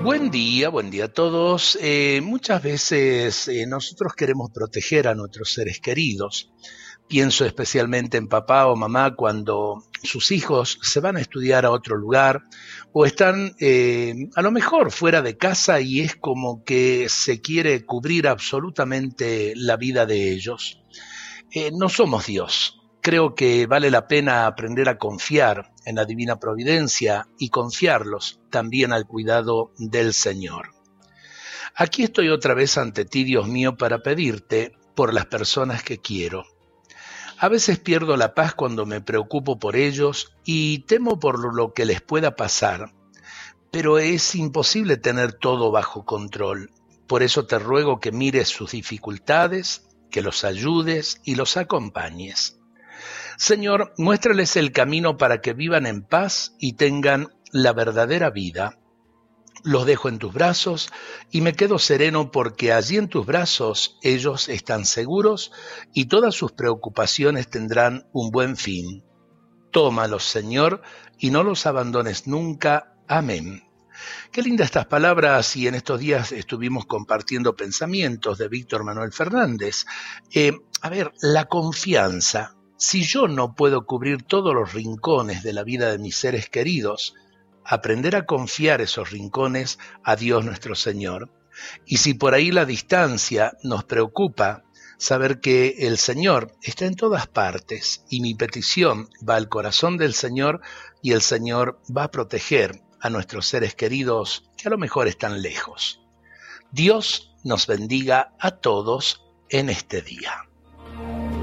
Buen día a todos. Muchas veces nosotros queremos proteger a nuestros seres queridos. Pienso especialmente en papá o mamá cuando sus hijos se van a estudiar a otro lugar o están a lo mejor fuera de casa y es como que se quiere cubrir absolutamente la vida de ellos. No somos Dios. Creo que vale la pena aprender a confiar en la divina providencia y confiarlos también al cuidado del Señor. Aquí estoy otra vez ante ti, Dios mío, para pedirte por las personas que quiero. A veces pierdo la paz cuando me preocupo por ellos y temo por lo que les pueda pasar, pero es imposible tener todo bajo control. Por eso te ruego que mires sus dificultades, que los ayudes y los acompañes. Señor, muéstrales el camino para que vivan en paz y tengan la verdadera vida. Los dejo en tus brazos y me quedo sereno porque allí en tus brazos ellos están seguros y todas sus preocupaciones tendrán un buen fin. Tómalos, Señor, y no los abandones nunca. Amén. Qué lindas estas palabras, y en estos días estuvimos compartiendo pensamientos de Víctor Manuel Fernández. La confianza. Si yo no puedo cubrir todos los rincones de la vida de mis seres queridos, aprender a confiar esos rincones a Dios nuestro Señor. Y si por ahí la distancia nos preocupa, saber que el Señor está en todas partes y mi petición va al corazón del Señor y el Señor va a proteger a nuestros seres queridos que a lo mejor están lejos. Dios nos bendiga a todos en este día.